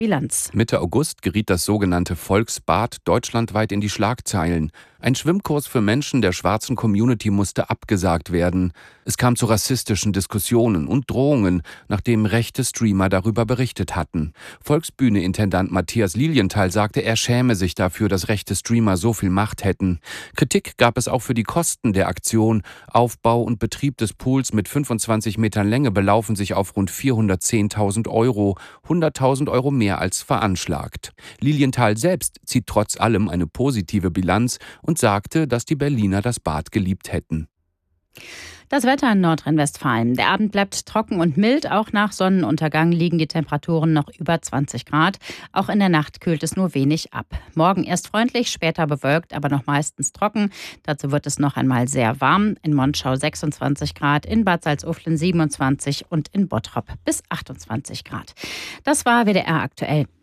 Bilanz. Mitte August geriet das sogenannte Volksbad deutschlandweit in die Schlagzeilen. Ein Schwimmkurs für Menschen der schwarzen Community musste abgesagt werden. Es kam zu rassistischen Diskussionen und Drohungen, nachdem rechte Streamer darüber berichtet hatten. Volksbühne-Intendant Matthias Lilienthal sagte, er schäme sich dafür, dass rechte Streamer so viel Macht hätten. Kritik gab es auch für die Kosten der Aktion. Aufbau und Betrieb des Pools mit 25 Metern Länge belaufen sich auf rund 410.000 Euro, 100.000 Euro mehr als veranschlagt. Lilienthal selbst zieht trotz allem eine positive Bilanz und sagte, dass die Berliner das Bad geliebt hätten. Das Wetter in Nordrhein-Westfalen. Der Abend bleibt trocken und mild. Auch nach Sonnenuntergang liegen die Temperaturen noch über 20 Grad. Auch in der Nacht kühlt es nur wenig ab. Morgen erst freundlich, später bewölkt, aber noch meistens trocken. Dazu wird es noch einmal sehr warm. In Monschau 26 Grad, in Bad Salzuflen 27 und in Bottrop bis 28 Grad. Das war WDR aktuell.